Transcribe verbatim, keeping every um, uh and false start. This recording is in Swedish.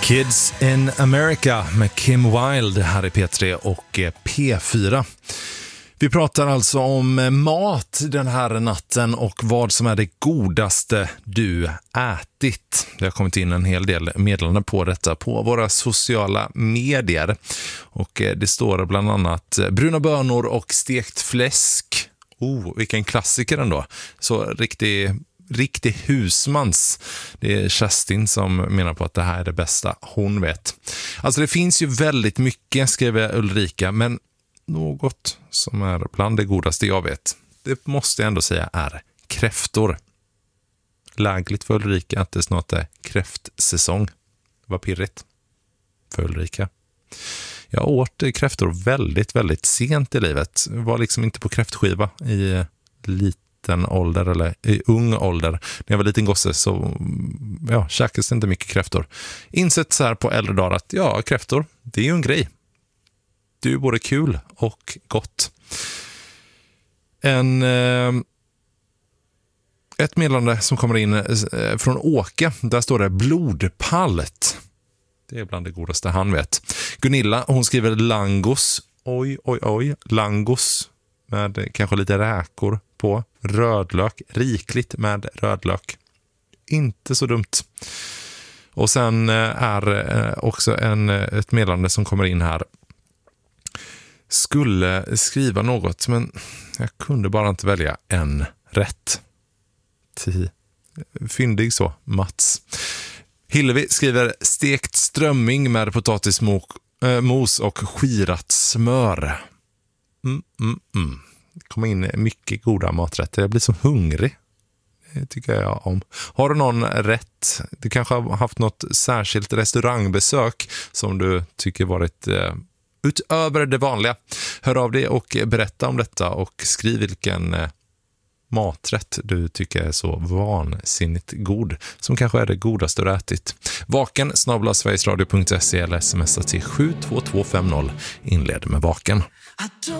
Kids in America med Kim Wilde här i P tre och P fyra. Vi pratar alltså om mat den här natten och vad som är det godaste du ätit. Det har kommit in en hel del meddelanden på detta på våra sociala medier. Och det står bland annat bruna bönor och stekt fläsk. Oh, vilken klassiker ändå. Så riktigt... Riktig husmans. Det är Kerstin som menar på att det här är det bästa hon vet. Alltså det finns ju väldigt mycket, skriver Ulrika, men något som är bland det godaste jag vet, det måste jag ändå säga är kräftor. Lägligt för Ulrika att det snart är kräftsäsong. Vad pirrigt för Ulrika. Jag åt kräftor väldigt, väldigt sent i livet. Var liksom inte på kräftskiva i lite ålder eller i ung ålder. När jag var liten gosse så ja, käkades inte mycket kräftor. Insett så här på äldre dagar att ja, kräftor, det är ju en grej. Det är ju både kul och gott. En eh, ett meddelande som kommer in eh, från Åke, där står det blodpallet. Det är bland det godaste han vet. Gunilla, hon skriver langos. Oj, oj, oj. Langos med kanske lite räkor på. Rödlök, rikligt med rödlök. Inte så dumt. Och sen är också en, ett meddelande som kommer in här. Skulle skriva något, men jag kunde bara inte välja en rätt. Tio. Fyndig så, Mats. Hillevi skriver stekt strömming med potatismos och skirat smör. Mm, mm, mm. Det kommer in mycket goda maträtter. Jag blir så hungrig. Det tycker jag om. Har du någon rätt? Du kanske har haft något särskilt restaurangbesök som du tycker varit eh, utöver det vanliga. Hör av dig och berätta om detta och skriv vilken eh, maträtt du tycker är så vansinnigt god. Som kanske är det godaste du ätit. Vaken snabel-a sverigesradio punkt se eller smsa till sju två två fem noll. Inled med vaken.